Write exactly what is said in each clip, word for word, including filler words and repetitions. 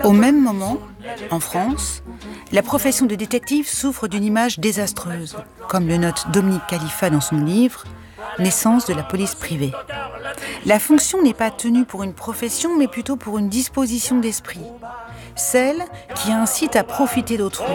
Au même moment, en France, la profession de détective souffre d'une image désastreuse, comme le note Dominique Khalifa dans son livre « Naissance de la police privée ». La fonction n'est pas tenue pour une profession, mais plutôt pour une disposition d'esprit, celle qui incite à profiter d'autrui.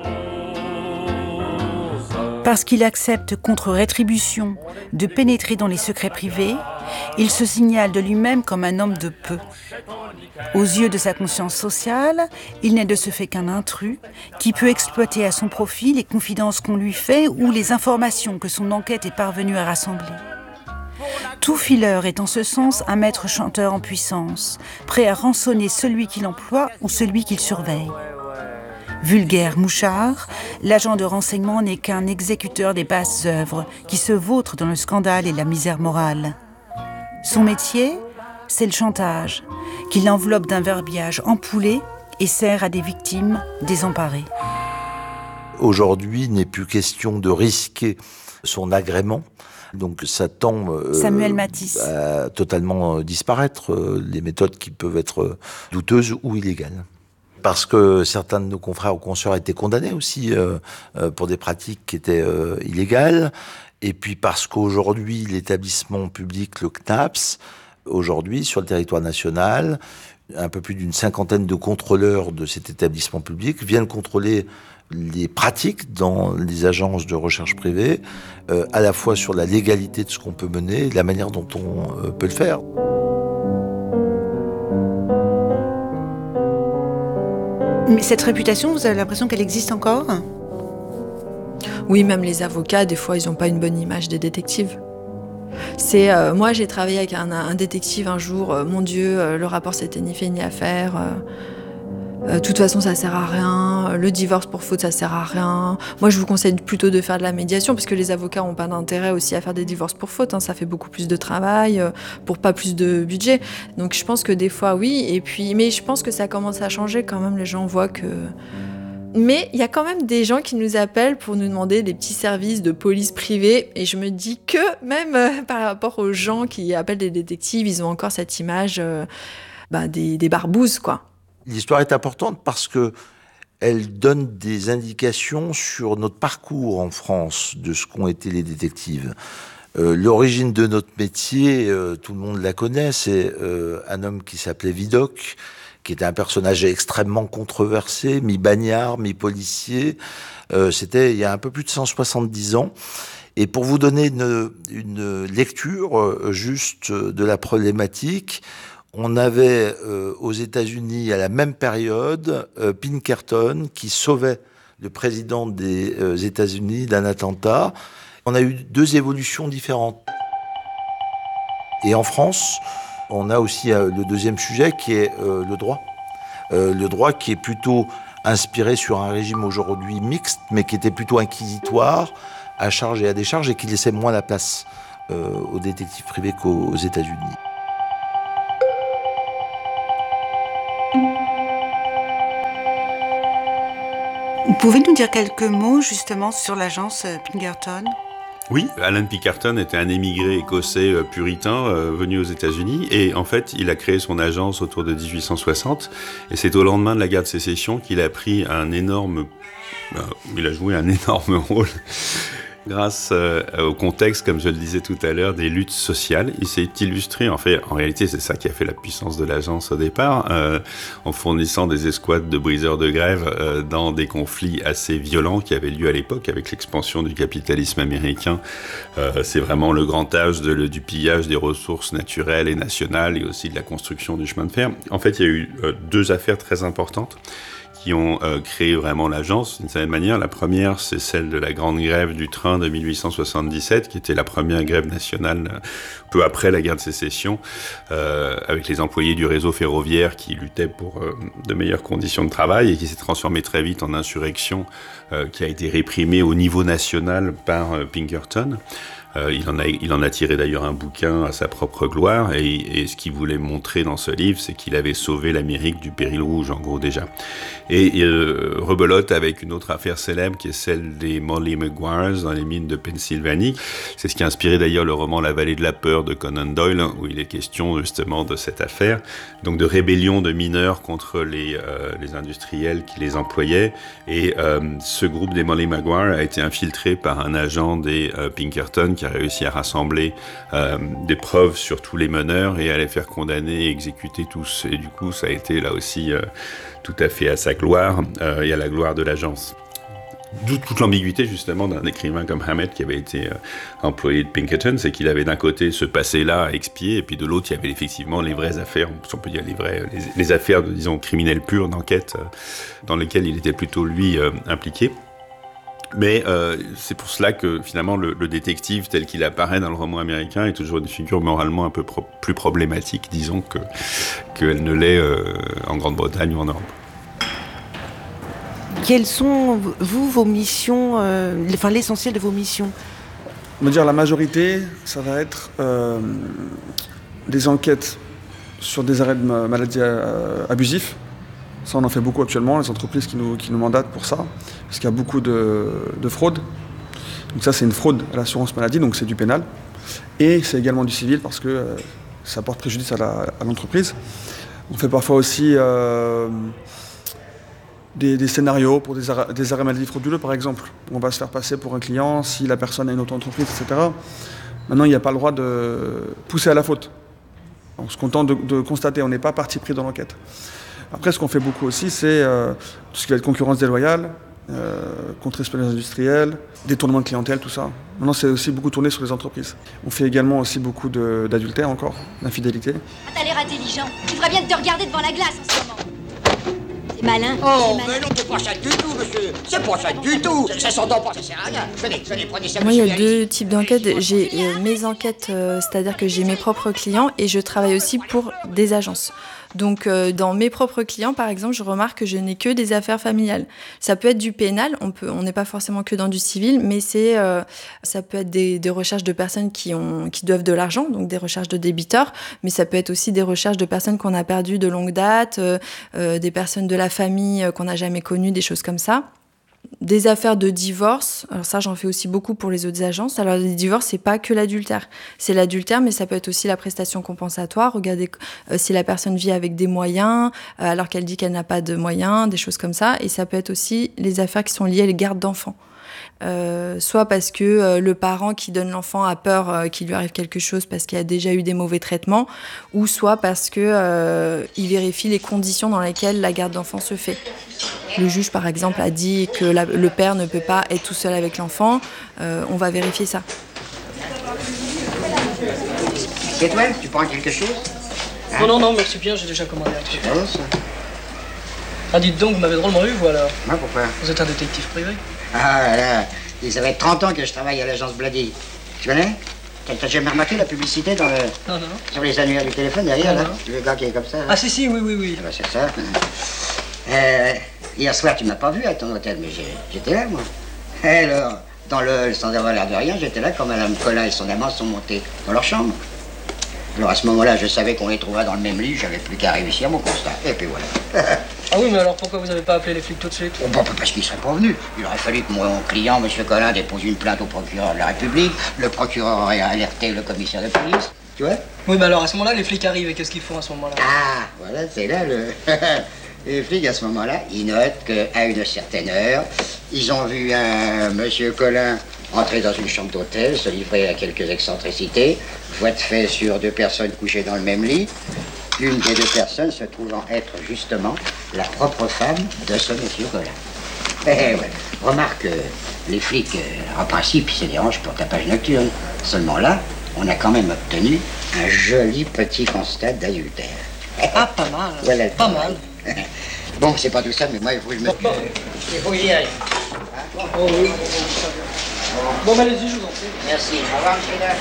Parce qu'il accepte contre rétribution de pénétrer dans les secrets privés, il se signale de lui-même comme un homme de peu. Aux yeux de sa conscience sociale, il n'est de ce fait qu'un intrus qui peut exploiter à son profit les confidences qu'on lui fait ou les informations que son enquête est parvenue à rassembler. Tout fileur est en ce sens un maître chanteur en puissance, prêt à rançonner celui qu'il emploie ou celui qu'il surveille. Vulgaire mouchard, l'agent de renseignement n'est qu'un exécuteur des basses œuvres qui se vautre dans le scandale et la misère morale. Son métier, c'est le chantage, qui l'enveloppe d'un verbiage empoulé et sert à des victimes désemparées. Aujourd'hui, il n'est plus question de risquer son agrément. Donc ça tend euh, Samuel Matisse. à totalement disparaître, euh, les méthodes qui peuvent être douteuses ou illégales. Parce que certains de nos confrères ou consoeurs étaient condamnés aussi euh, euh, pour des pratiques qui étaient euh, illégales. Et puis parce qu'aujourd'hui, l'établissement public, le C N A P S, aujourd'hui, sur le territoire national, un peu plus d'une cinquantaine de contrôleurs de cet établissement public viennent contrôler les pratiques dans les agences de recherche privées, euh, à la fois sur la légalité de ce qu'on peut mener et la manière dont on euh, peut le faire. Mais cette réputation, vous avez l'impression qu'elle existe encore ? Oui, même les avocats, des fois, ils n'ont pas une bonne image des détectives. C'est, euh, moi, j'ai travaillé avec un, un détective un jour, euh, mon Dieu, euh, le rapport c'était ni fait ni à faire. De euh, euh, toute façon, ça sert à rien. Le divorce pour faute, ça sert à rien. Moi, je vous conseille plutôt de faire de la médiation, parce que les avocats n'ont pas d'intérêt aussi à faire des divorces pour faute. Hein, ça fait beaucoup plus de travail, euh, pour pas plus de budget. Donc, je pense que des fois, oui. Et puis, mais je pense que ça commence à changer quand même. Les gens voient que... Mais il y a quand même des gens qui nous appellent pour nous demander des petits services de police privée. Et je me dis que même euh, par rapport aux gens qui appellent des détectives, ils ont encore cette image euh, bah, des, des barbouzes, quoi. L'histoire est importante parce que elle donne des indications sur notre parcours en France de ce qu'ont été les détectives. Euh, l'origine de notre métier, euh, tout le monde la connaît, c'est euh, un homme qui s'appelait Vidocq, qui était un personnage extrêmement controversé, mi-bagnard, mi-policier. Euh, c'était il y a un peu plus de cent soixante-dix ans. Et pour vous donner une, une lecture euh, juste de la problématique, on avait euh, aux États-Unis à la même période euh, Pinkerton qui sauvait le président des euh, États-Unis d'un attentat. On a eu deux évolutions différentes. Et en France, on a aussi euh, le deuxième sujet qui est euh, le droit. Euh, le droit qui est plutôt inspiré sur un régime aujourd'hui mixte, mais qui était plutôt inquisitoire, à charge et à décharge, et qui laissait moins la place euh, aux détectives privés qu'aux États-Unis. Vous pouvez nous dire quelques mots justement sur l'agence Pinkerton ? Oui, Alan Pinkerton était un émigré écossais euh, puritain euh, venu aux États-Unis et en fait, il a créé son agence autour de dix-huit cent soixante et c'est au lendemain de la guerre de sécession qu'il a pris un énorme... Euh, il a joué un énorme rôle grâce euh, au contexte, comme je le disais tout à l'heure, des luttes sociales. Il s'est illustré, en fait, en réalité, c'est ça qui a fait la puissance de l'agence au départ, euh, en fournissant des escouades de briseurs de grève euh, dans des conflits assez violents qui avaient lieu à l'époque avec l'expansion du capitalisme américain. Euh, c'est vraiment le grand âge de, le, du pillage des ressources naturelles et nationales et aussi de la construction du chemin de fer. En fait, il y a eu euh, deux affaires très importantes qui ont euh, créé vraiment l'agence d'une certaine manière. La première, c'est celle de la grande grève du train de mille huit cent soixante-dix-sept, qui était la première grève nationale euh, peu après la guerre de sécession, euh, avec les employés du réseau ferroviaire qui luttaient pour euh, de meilleures conditions de travail et qui s'est transformée très vite en insurrection euh, qui a été réprimée au niveau national par euh, Pinkerton. Euh, il, en a, il en a tiré d'ailleurs un bouquin à sa propre gloire, et, et ce qu'il voulait montrer dans ce livre, c'est qu'il avait sauvé l'Amérique du péril rouge, en gros déjà. Et euh, rebelote avec une autre affaire célèbre qui est celle des Molly Maguires dans les mines de Pennsylvanie. C'est ce qui a inspiré d'ailleurs le roman La vallée de la peur de Conan Doyle, où il est question justement de cette affaire, donc de rébellion de mineurs contre les, euh, les industriels qui les employaient. Et euh, ce groupe des Molly Maguire a été infiltré par un agent des euh, Pinkerton qui a réussi à rassembler euh, des preuves sur tous les meneurs et à les faire condamner et exécuter tous. Et du coup, ça a été là aussi euh, tout à fait à sa gloire euh, et à la gloire de l'agence. D'où toute l'ambiguïté justement d'un écrivain comme Hammett qui avait été euh, employé de Pinkerton, c'est qu'il avait d'un côté ce passé-là à expier, et puis de l'autre il y avait effectivement les vraies affaires, on peut dire les vraies, les, les affaires de, disons, criminels purs d'enquête euh, dans lesquelles il était plutôt lui euh, impliqué. Mais euh, c'est pour cela que finalement le, le détective tel qu'il apparaît dans le roman américain est toujours une figure moralement un peu pro- plus problématique, disons, que, qu'elle ne l'est euh, en Grande-Bretagne ou en Europe. Quelles sont, vous, vos missions, euh, enfin l'essentiel de vos missions ? On va dire la majorité, ça va être euh, des enquêtes sur des arrêts de maladies euh, abusifs. Ça, on en fait beaucoup actuellement, les entreprises qui nous, qui nous mandatent pour ça, parce qu'il y a beaucoup de, de fraude. Donc ça, c'est une fraude à l'assurance maladie, donc c'est du pénal. Et c'est également du civil, parce que euh, ça porte préjudice à, la, à l'entreprise. On fait parfois aussi euh, des, des scénarios pour des arrêts, des arrêts maladie frauduleux, par exemple. On va se faire passer pour un client si la personne a une auto-entreprise, et cetera. Maintenant, il n'y a pas le droit de pousser à la faute. On se contente de, de constater, on n'est pas parti pris dans l'enquête. Après, ce qu'on fait beaucoup aussi, c'est euh, tout ce qui va être concurrence déloyale, euh, contre-espionnage industriel, détournement de clientèle, tout ça. Maintenant, c'est aussi beaucoup tourné sur les entreprises. On fait également aussi beaucoup de, d'adultère encore, d'infidélité. T'as l'air intelligent. Tu ferais bien de te regarder devant la glace en ce moment. C'est malin. Oh, c'est malin. mais non, c'est pas ça du tout, monsieur. C'est pas ça du tout. Ça s'entend pas, ça sert à rien. Venez, venez, prenez ça. Moi, il y a monsieur, deux allez-y. types d'enquêtes. J'ai euh, mes enquêtes, euh, c'est-à-dire que j'ai mes propres clients, et je travaille aussi pour des agences. Donc, euh, dans mes propres clients, par exemple, je remarque que je n'ai que des affaires familiales. Ça peut être du pénal, on peut, on n'est pas forcément que dans du civil, mais c'est, euh, ça peut être des, des recherches de personnes qui ont, qui doivent de l'argent, donc des recherches de débiteurs, mais ça peut être aussi des recherches de personnes qu'on a perdues de longue date, euh, euh, des personnes de la famille euh, qu'on n'a jamais connues, des choses comme ça. Des affaires de divorce, alors ça j'en fais aussi beaucoup pour les autres agences. Alors les divorces, c'est pas que l'adultère, c'est l'adultère, mais ça peut être aussi la prestation compensatoire. Regardez euh, si la personne vit avec des moyens, euh, alors qu'elle dit qu'elle n'a pas de moyens, des choses comme ça. Et ça peut être aussi les affaires qui sont liées à la garde d'enfants. Euh, soit parce que euh, le parent qui donne l'enfant a peur euh, qu'il lui arrive quelque chose parce qu'il a déjà eu des mauvais traitements, ou soit parce que euh, il vérifie les conditions dans lesquelles la garde d'enfant se fait. Le juge, par exemple, a dit que la, le père ne peut pas être tout seul avec l'enfant. Euh, on va vérifier ça. Et toi, tu prends quelque chose? Hein? Non, non, non, merci bien, j'ai déjà commandé un truc. C'est bon, ça. Ah, dites donc, vous m'avez drôlement eu, vous, alors. Moi, pourquoi? Vous êtes un détective privé? Ah, là, ça fait trente ans que je travaille à l'agence Blady. Tu connais? T'as, t'as jamais remarqué la publicité dans le... Non, non. sur les annuaires du téléphone, derrière, non, là? Non. Le gars qui est comme ça, là. Ah, si, si, oui, oui, oui. Ah, bah, c'est ça. Euh, hier soir, tu m'as pas vu à ton hôtel, mais j'ai, j'étais là, moi. Alors, dans le, sans avoir l'air de rien, j'étais là quand Madame Colin et son amant sont montés dans leur chambre. Alors, à ce moment-là, je savais qu'on les trouverait dans le même lit, j'avais plus qu'à réussir mon constat. Et puis voilà. Ah oui, mais alors pourquoi vous avez pas appelé les flics tout de suite? Oh, bon, parce qu'ils seraient pas venus. Il aurait fallu que mon client, M. Colin, dépose une plainte au procureur de la République. Le procureur aurait alerté le commissaire de police. Tu vois? Oui, mais alors à ce moment-là, les flics arrivent et qu'est-ce qu'ils font à ce moment-là? Ah, voilà, c'est là le... Les flics, à ce moment-là, ils notent qu'à une certaine heure, ils ont vu un M. Colin entrer dans une chambre d'hôtel, se livrer à quelques excentricités, voie de fait sur deux personnes couchées dans le même lit, une des deux personnes se trouvant être justement la propre femme de ce M. Colin. Eh ouais. Remarque, les flics, en principe, ils se dérangent pour tapage nocturne. Seulement là, on a quand même obtenu un joli petit constat d'adultère. Ah, pas mal. Voilà, pas mal. Bon, c'est pas tout ça, mais moi, il faut que je me... Bon, il faut que j'y aille. Oh oui. Bon, bah, allez-y, je vous en prie. Merci. Au revoir, monsieur Daff.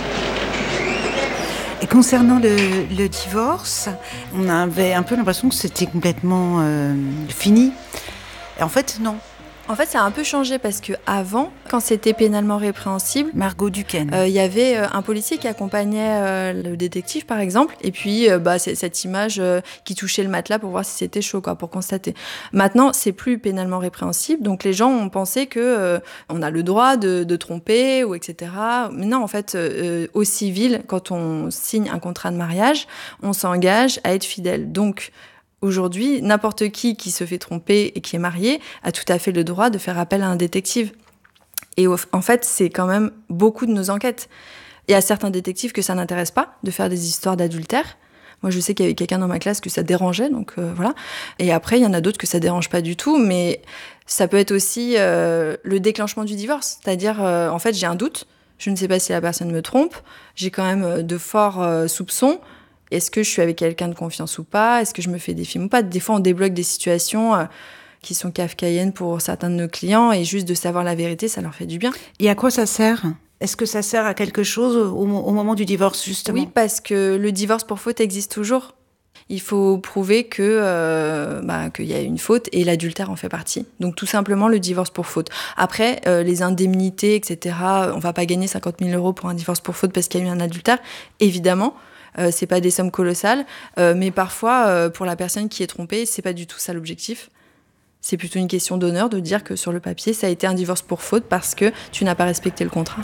Et concernant le, le divorce, on avait un peu l'impression que c'était complètement euh, fini. Et en fait, non. En fait, ça a un peu changé parce que avant, quand c'était pénalement répréhensible, Margot Duquesne, il euh, y avait euh, un policier qui accompagnait euh, le détective, par exemple, et puis euh, bah, c'est cette image euh, qui touchait le matelas pour voir si c'était chaud, quoi, pour constater. Maintenant, c'est plus pénalement répréhensible, donc les gens ont pensé que euh, on a le droit de, de tromper ou et cetera. Mais non, en fait, euh, au civil, quand on signe un contrat de mariage, on s'engage à être fidèle. Donc aujourd'hui, n'importe qui qui se fait tromper et qui est marié a tout à fait le droit de faire appel à un détective. Et en fait, c'est quand même beaucoup de nos enquêtes. Il y a certains détectives que ça n'intéresse pas de faire des histoires d'adultère. Moi, je sais qu'il y avait quelqu'un dans ma classe que ça dérangeait, donc euh, voilà. Et après, il y en a d'autres que ça dérange pas du tout, mais ça peut être aussi euh, le déclenchement du divorce. C'est-à-dire, euh, en fait, j'ai un doute, je ne sais pas si la personne me trompe, j'ai quand même de forts euh, soupçons. Est-ce que je suis avec quelqu'un de confiance ou pas ? Est-ce que je me fais des films ou pas ? Des fois, on débloque des situations euh, qui sont kafkaïennes pour certains de nos clients et juste de savoir la vérité, ça leur fait du bien. Et à quoi ça sert ? Est-ce que ça sert à quelque chose au, au moment du divorce, justement ? Oui, parce que le divorce pour faute existe toujours. Il faut prouver que, euh, bah, qu'il y a une faute et l'adultère en fait partie. Donc tout simplement le divorce pour faute. Après, euh, les indemnités, et cetera, on ne va pas gagner cinquante mille euros pour un divorce pour faute parce qu'il y a eu un adultère, évidemment. Euh, c'est pas des sommes colossales, euh, mais parfois, euh, pour la personne qui est trompée, c'est pas du tout ça l'objectif. C'est plutôt une question d'honneur de dire que sur le papier, ça a été un divorce pour faute parce que tu n'as pas respecté le contrat.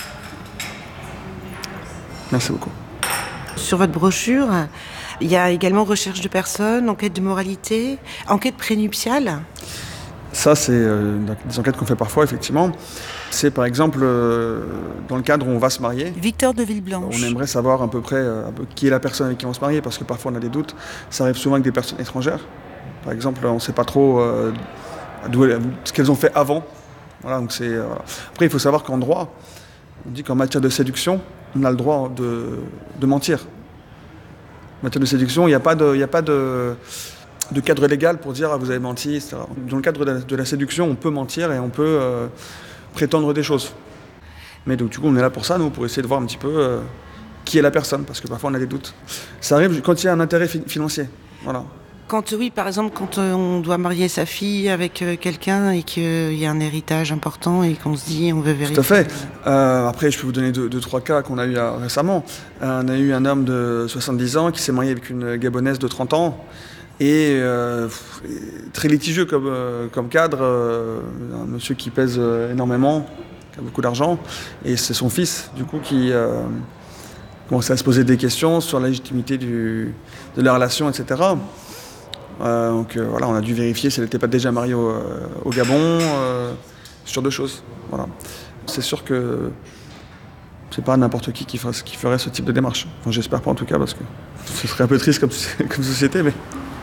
Merci beaucoup. Sur votre brochure, il y a également recherche de personnes, enquête de moralité, enquête prénuptiale. Ça, c'est euh, des enquêtes qu'on fait parfois, effectivement. C'est par exemple euh, dans le cadre où on va se marier. Victor de Villeblanche. On aimerait savoir à peu près euh, un peu qui est la personne avec qui on va se marier, parce que parfois on a des doutes. Ça arrive souvent avec des personnes étrangères. Par exemple, on ne sait pas trop euh, d'où elles, ce qu'elles ont fait avant. Voilà, donc c'est, euh, voilà. Après, il faut savoir qu'en droit, on dit qu'en matière de séduction, on a le droit de, de mentir. En matière de séduction, il n'y a pas de... Il n'y a pas de de cadre légal pour dire ah, vous avez menti, et cetera. Dans le cadre de la, de la séduction, on peut mentir et on peut euh, prétendre des choses. Mais donc du coup, on est là pour ça, nous, pour essayer de voir un petit peu euh, qui est la personne, parce que parfois on a des doutes. Ça arrive quand il y a un intérêt fi- financier. Voilà. Quand, oui, par exemple, quand euh, on doit marier sa fille avec euh, quelqu'un et qu'il euh, y a un héritage important et qu'on se dit on veut vérifier. Tout à fait. Euh, après, je peux vous donner deux, deux trois cas qu'on a eu euh, récemment. Euh, on a eu un homme de soixante-dix ans qui s'est marié avec une Gabonaise de trente ans. Et euh, très litigieux comme, euh, comme cadre, euh, un monsieur qui pèse euh, énormément, qui a beaucoup d'argent, et c'est son fils, du coup, qui euh, commençait à se poser des questions sur la légitimité du, de la relation, et cetera. Euh, donc euh, voilà, on a dû vérifier si elle n'était pas déjà mariée au, euh, au Gabon, euh, sur deux choses. Voilà. C'est sûr que c'est pas n'importe qui qui ferait, qui ferait ce type de démarche. Enfin, j'espère pas en tout cas, parce que ce serait un peu triste comme, comme société, mais...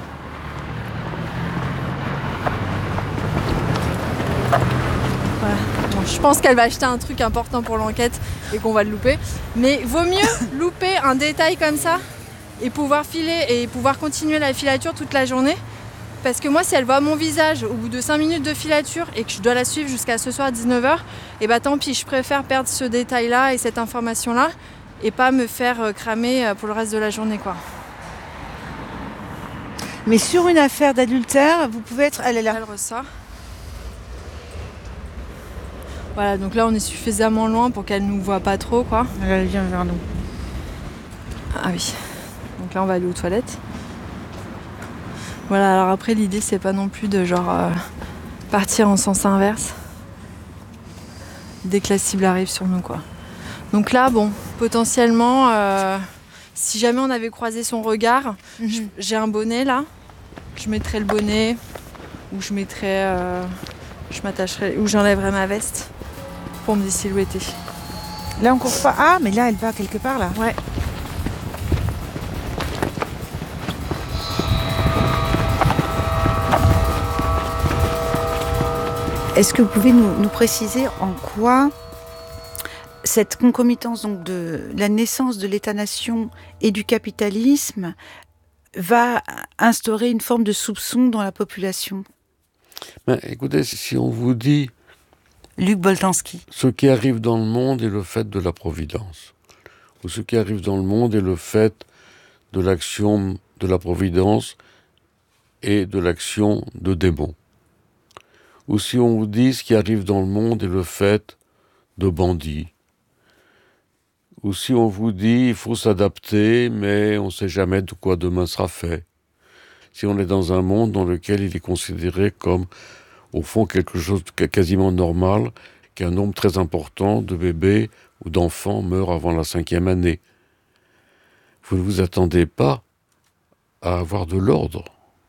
Je pense qu'elle va acheter un truc important pour l'enquête et qu'on va le louper. Mais vaut mieux louper un détail comme ça et pouvoir filer et pouvoir continuer la filature toute la journée. Parce que moi, si elle voit mon visage au bout de cinq minutes de filature et que je dois la suivre jusqu'à ce soir dix-neuf heures, et bah tant pis, je préfère perdre ce détail-là et cette information-là et pas me faire cramer pour le reste de la journée, quoi. Mais sur une affaire d'adultère, vous pouvez être... Elle est là. Elle ressort. Voilà, donc là on est suffisamment loin pour qu'elle nous voit pas trop, quoi. Elle vient vers nous. Ah oui. Donc là on va aller aux toilettes. Voilà, alors après l'idée c'est pas non plus de genre euh, partir en sens inverse dès que la cible arrive sur nous, quoi. Donc là, bon, potentiellement, euh, si jamais on avait croisé son regard, mm-hmm. j'ai un bonnet là, je mettrais le bonnet, ou je mettrais, euh, je m'attacherais, ou j'enlèverais ma veste. Pour me silhouetter. Là on court pas. Ah mais là elle va quelque part là. Ouais. Est-ce que vous pouvez nous, nous préciser en quoi cette concomitance donc de la naissance de l'État-nation et du capitalisme va instaurer une forme de soupçon dans la population ? Ben, écoutez, si on vous dit Luc Boltanski. Ce qui arrive dans le monde est le fait de la providence. Ou ce qui arrive dans le monde est le fait de l'action de la providence et de l'action de démons. ou si on vous dit ce qui arrive dans le monde est le fait de bandits, ou si on vous dit il faut s'adapter, mais on ne sait jamais de quoi demain sera fait. Si on est dans un monde dans lequel il est considéré comme, au fond, quelque chose de quasiment normal, qu'un nombre très important de bébés ou d'enfants meurent avant la cinquième année. Vous ne vous attendez pas à avoir de l'ordre.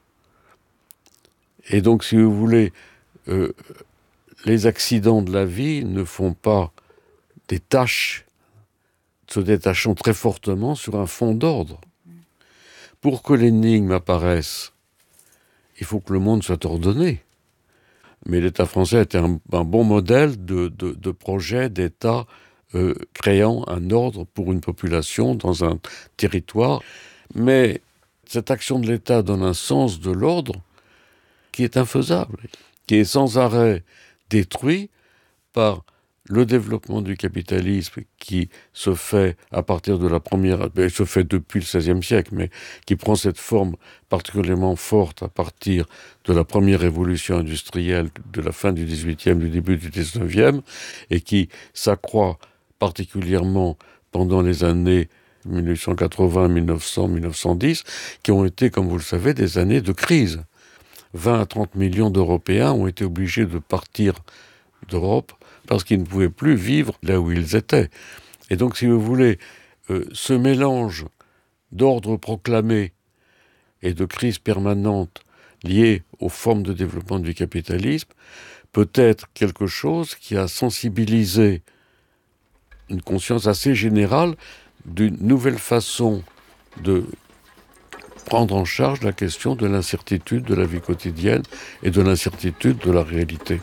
Et donc, si vous voulez, euh, les accidents de la vie ne font pas des tâches se détachant très fortement sur un fond d'ordre. Pour que l'énigme apparaisse, il faut que le monde soit ordonné. Mais l'État français était un, un bon modèle de, de, de projet d'État euh, créant un ordre pour une population dans un territoire. Mais cette action de l'État donne un sens de l'ordre qui est infaisable, qui est sans arrêt détruit par le développement du capitalisme qui se fait à partir de la première, il se fait depuis le seizième siècle, mais qui prend cette forme particulièrement forte à partir de la première révolution industrielle de la fin du dix-huitième, du début du dix-neuvième, et qui s'accroît particulièrement pendant les années mille huit cent quatre-vingts, mille neuf cents, mille neuf cent dix, qui ont été, comme vous le savez, des années de crise. vingt à trente millions d'Européens ont été obligés de partir d'Europe parce qu'ils ne pouvaient plus vivre là où ils étaient. Et donc, si vous voulez, euh, ce mélange d'ordre proclamé et de crise permanente liée aux formes de développement du capitalisme peut être quelque chose qui a sensibilisé une conscience assez générale d'une nouvelle façon de prendre en charge la question de l'incertitude de la vie quotidienne et de l'incertitude de la réalité.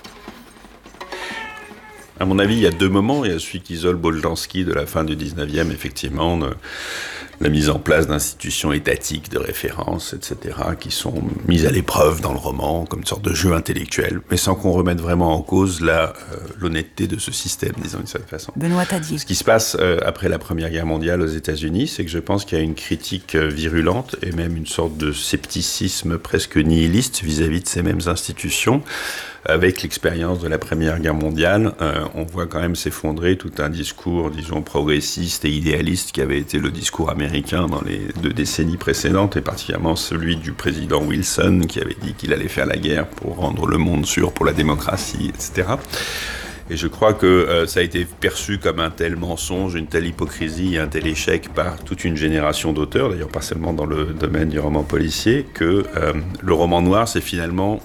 À mon avis, il y a deux moments. Il y a celui qu'isole Boltanski de la fin du dix-neuvième, effectivement, de la mise en place d'institutions étatiques de référence, et cetera, qui sont mises à l'épreuve dans le roman, comme une sorte de jeu intellectuel, mais sans qu'on remette vraiment en cause la, euh, l'honnêteté de ce système, disons d'une certaine façon. Benoît Tadier. Ce qui se passe euh, après la Première Guerre mondiale aux États-Unis, c'est que je pense qu'il y a une critique euh, virulente et même une sorte de scepticisme presque nihiliste vis-à-vis de ces mêmes institutions. Avec l'expérience de la Première Guerre mondiale, euh, on voit quand même s'effondrer tout un discours, disons, progressiste et idéaliste qui avait été le discours américain dans les deux décennies précédentes, et particulièrement celui du président Wilson qui avait dit qu'il allait faire la guerre pour rendre le monde sûr pour la démocratie, et cetera. Et je crois que euh, ça a été perçu comme un tel mensonge, une telle hypocrisie et un tel échec par toute une génération d'auteurs, d'ailleurs pas seulement dans le domaine du roman policier, que euh, le roman noir, c'est finalement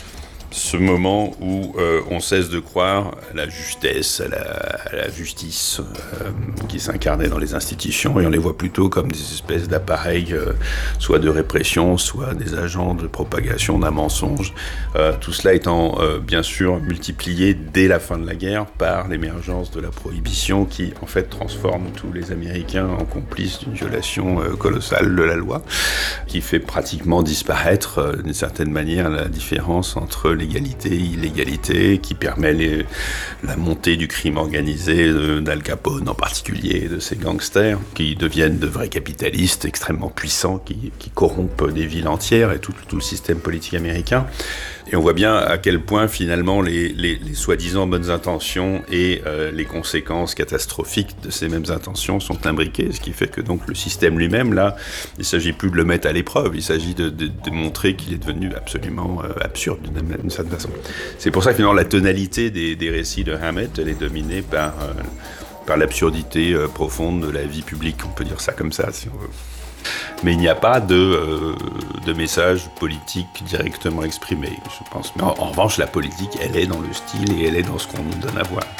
ce moment où euh, on cesse de croire à la justesse, à la, à la justice euh, qui s'incarnait dans les institutions, et on les voit plutôt comme des espèces d'appareils, euh, soit de répression, soit des agents de propagation d'un mensonge. Euh, tout cela étant euh, bien sûr multiplié dès la fin de la guerre par l'émergence de la prohibition qui en fait transforme tous les Américains en complices d'une violation euh, colossale de la loi, qui fait pratiquement disparaître euh, d'une certaine manière la différence entre les l'égalité et illégalité, qui permet les, la montée du crime organisé de, d'Al Capone en particulier, de ces gangsters, qui deviennent de vrais capitalistes extrêmement puissants, qui, qui corrompent des villes entières et tout, tout le système politique américain. Et on voit bien à quel point finalement les, les, les soi-disant bonnes intentions et euh, les conséquences catastrophiques de ces mêmes intentions sont imbriquées, ce qui fait que donc le système lui-même, là, il ne s'agit plus de le mettre à l'épreuve, il s'agit de, de, de montrer qu'il est devenu absolument euh, absurde d'une certaine façon. C'est pour ça que finalement la tonalité des, des récits de Hammett, elle est dominée par, euh, par l'absurdité euh, profonde de la vie publique, on peut dire ça comme ça si on veut. Mais il n'y a pas de, euh, de message politique directement exprimé, je pense. Mais en, en revanche, la politique, elle est dans le style et elle est dans ce qu'on nous donne à voir.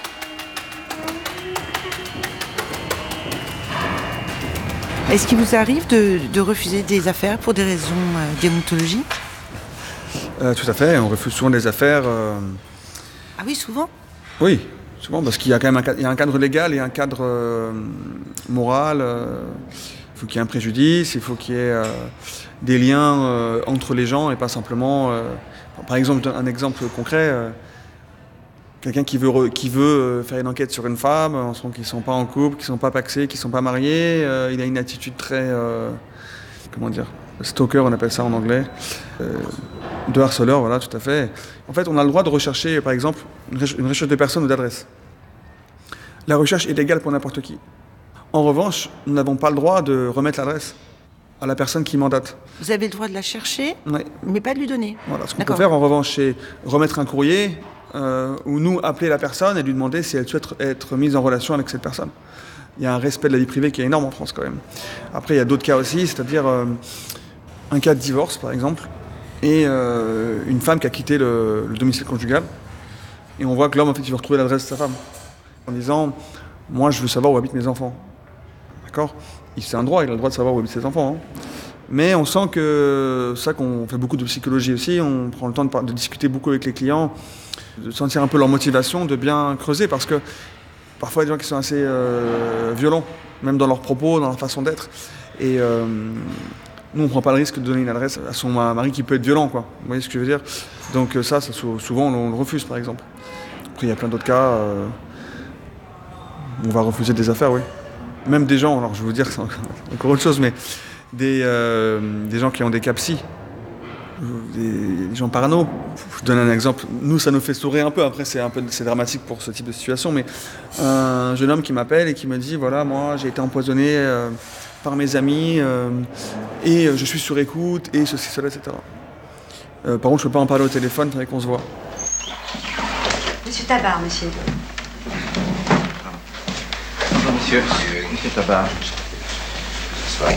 Est-ce qu'il vous arrive de, de refuser des affaires pour des raisons euh, déontologiques ? euh, Tout à fait, on refuse souvent des affaires. Euh... Ah oui, souvent ? Oui, souvent, parce qu'il y a quand même un, il y a un cadre légal et un cadre euh, moral. Euh... Il faut qu'il y ait un préjudice, il faut qu'il y ait euh, des liens euh, entre les gens et pas simplement... Euh, par exemple, un exemple concret, euh, quelqu'un qui veut, re, qui veut euh, faire une enquête sur une femme, en ce moment qui ne sont pas en couple, qui ne sont pas pacsés, qui ne sont pas mariés, euh, il a une attitude très... Euh, comment dire ? Stalker, on appelle ça en anglais. Euh, De harceleurs, voilà, tout à fait. En fait, on a le droit de rechercher, par exemple, une, recherche, une recherche de personne ou d'adresse. La recherche est légale pour n'importe qui. En revanche, nous n'avons pas le droit de remettre l'adresse à la personne qui mandate. Vous avez le droit de la chercher, oui. mais pas de lui donner. Voilà, ce qu'on peut faire, en revanche, c'est remettre un courrier euh, ou nous appeler la personne et lui demander si elle souhaite être mise en relation avec cette personne. Il y a un respect de la vie privée qui est énorme en France, quand même. Après, il y a d'autres cas aussi, c'est-à-dire euh, un cas de divorce, par exemple, et euh, une femme qui a quitté le, le domicile conjugal. Et on voit que l'homme, en fait, il veut retrouver l'adresse de sa femme. En disant, moi, je veux savoir où habitent mes enfants. D'accord ? C'est un droit, il a le droit de savoir où habitent ses enfants. Hein. Mais on sent que, c'est ça qu'on fait beaucoup de psychologie aussi, on prend le temps de, de discuter beaucoup avec les clients, de sentir un peu leur motivation, de bien creuser, parce que parfois, il y a des gens qui sont assez euh, violents, même dans leurs propos, dans leur façon d'être. Et euh, nous, on ne prend pas le risque de donner une adresse à son mari qui peut être violent, quoi. Vous voyez ce que je veux dire ? Donc ça, ça souvent, on le refuse, par exemple. Après, il y a plein d'autres cas euh, où on va refuser des affaires, oui. Même des gens, alors je vais vous dire, c'est encore autre chose, mais des, euh, des gens qui ont des cas psy, des, des gens parano. Je donne un exemple. Nous, ça nous fait sourire un peu. Après, c'est un peu c'est dramatique pour ce type de situation, mais un jeune homme qui m'appelle et qui me dit, voilà, moi, j'ai été empoisonné euh, par mes amis euh, et je suis sur écoute et ceci, cela, et cetera. Euh, par contre, je ne peux pas en parler au téléphone, il faudrait qu'on se voit. Monsieur Tabar, monsieur. Bonjour, monsieur. Monsieur, monsieur Tabar. Oui.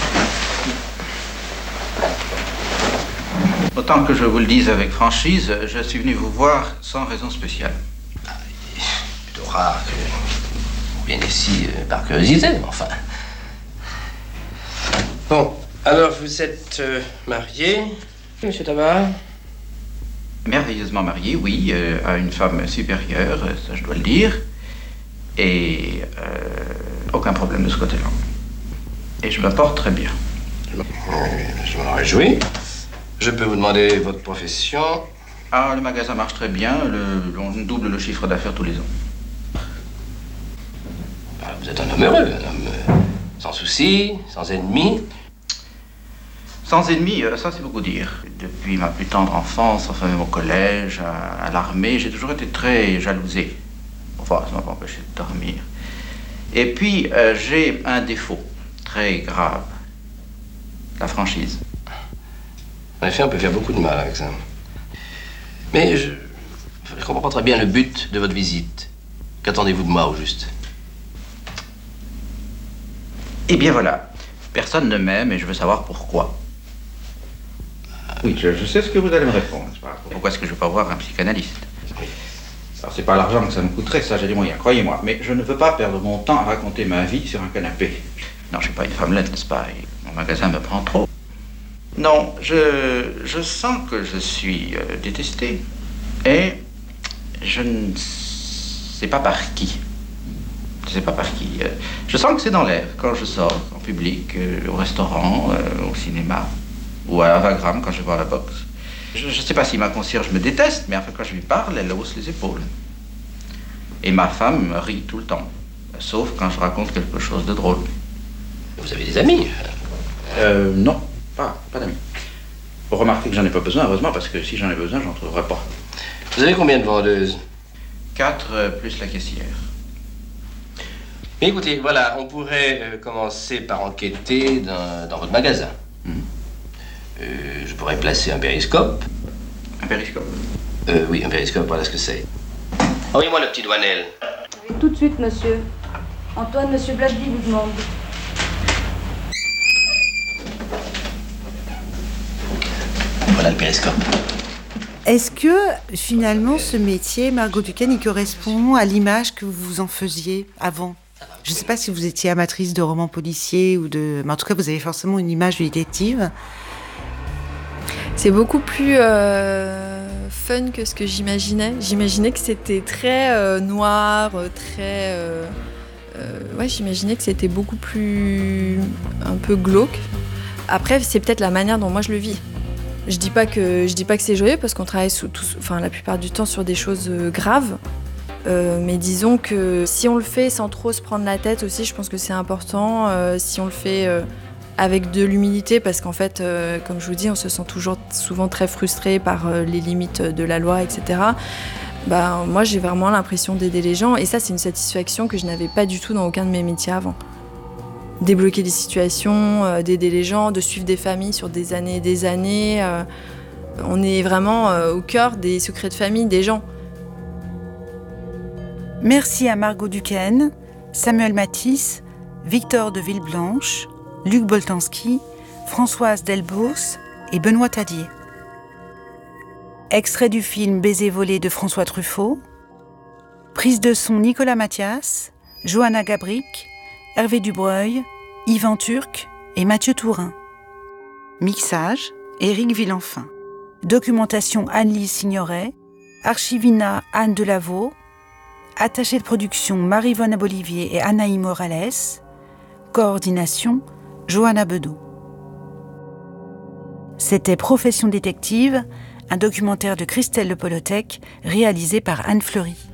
Autant que je vous le dise avec franchise, je suis venu vous voir sans raison spéciale. Ah, c'est plutôt rare que vous vienne ici euh, par curiosité, enfin. Bon, alors vous êtes euh, marié, monsieur Tabar ? Merveilleusement marié, oui, euh, à une femme supérieure, ça je dois le dire. Et euh, aucun problème de ce côté-là. Et je me porte très bien. Je m'en réjouis. Je peux vous demander votre profession? Ah, le magasin marche très bien. Le, on double le chiffre d'affaires tous les ans. Ah, vous êtes un homme heureux, un homme euh, sans soucis, sans ennemis. Sans ennemis, euh, ça c'est beaucoup dire. Depuis ma plus tendre enfance, enfin même au collège, à, à l'armée, j'ai toujours été très jalousé. Enfin, ça m'a pas empêché de dormir. Et puis, euh, j'ai un défaut très grave. La franchise. En effet, on peut faire beaucoup de mal avec ça. Mais je ne comprends pas très bien le but de votre visite. Qu'attendez-vous de moi, au juste? Eh bien voilà. Personne ne m'aime et je veux savoir pourquoi. Oui, je, je sais ce que vous allez me répondre, n'est-ce pas? Pourquoi est-ce que je veux pas voir un psychanalyste? Oui. Alors, c'est pas l'argent que ça me coûterait, ça j'ai les moyens, croyez-moi. Mais je ne veux pas perdre mon temps à raconter ma vie sur un canapé. Non, je suis pas une femmelette, n'est-ce pas? Et mon magasin me prend trop. Non, je, je sens que je suis euh, détesté. Et je ne sais pas par qui. Je sais pas par qui. Euh, je sens que c'est dans l'air quand je sors en public, euh, au restaurant, euh, au cinéma, ou à Wagram quand je vais à la boxe. Je ne sais pas si ma concierge me déteste, mais enfin quand je lui parle, elle hausse les épaules. Et ma femme me rit tout le temps, sauf quand je raconte quelque chose de drôle. Vous avez des amis? Euh, non, pas, pas d'amis. Remarquez que j'en ai pas besoin, heureusement, parce que si j'en ai besoin, j'en trouverais pas. Vous avez combien de vendeuses? Quatre, euh, plus la caissière. Mais écoutez, voilà, on pourrait euh, commencer par enquêter dans, dans votre magasin. Mmh. Euh, je pourrais placer un périscope. Un périscope? Euh, oui, un périscope, voilà ce que c'est. Envoyez-moi le petit douanel. Oui, tout de suite, monsieur. Antoine, monsieur Bladby vous demande. Voilà le périscope. Est-ce que, finalement, ce métier, Margot Duquesne, il correspond à l'image que vous en faisiez avant? Je ne sais pas si vous étiez amatrice de romans policiers ou de... Mais en tout cas, vous avez forcément une image de détective. C'est beaucoup plus euh, fun que ce que j'imaginais. J'imaginais que c'était très euh, noir, très... Euh, euh, ouais, j'imaginais que c'était beaucoup plus... un peu glauque. Après, c'est peut-être la manière dont moi je le vis. Je dis pas que, je dis pas que c'est joyeux parce qu'on travaille sous tous, enfin, la plupart du temps sur des choses euh, graves. Euh, mais disons que si on le fait sans trop se prendre la tête aussi, je pense que c'est important. Euh, si on le fait euh, avec de l'humilité, parce qu'en fait, euh, comme je vous dis, on se sent toujours souvent très frustré par euh, les limites de la loi, et cetera. Bah, moi, j'ai vraiment l'impression d'aider les gens, et ça, c'est une satisfaction que je n'avais pas du tout dans aucun de mes métiers avant. Débloquer des situations, euh, d'aider les gens, de suivre des familles sur des années et des années. Euh, on est vraiment euh, au cœur des secrets de famille des gens. Merci à Margot Duquesne, Samuel Matisse, Victor de Villeblanche, Luc Boltanski, Françoise Delbos et Benoît Tadier. Extrait du film Baiser volé de François Truffaut. Prise de son Nicolas Mathias, Johanna Gabric, Hervé Dubreuil, Yvan Turc et Mathieu Tourin. Mixage, Éric Villenfin. Documentation Anne-Lise Signoret. Archivina Anne Delaveau. Attachée de production Marie-Vonne Bolivier et Anaï Morales. Coordination Johanna Bedeau. C'était Profession détective, un documentaire de Christelle Le Polotec réalisé par Anne Fleury.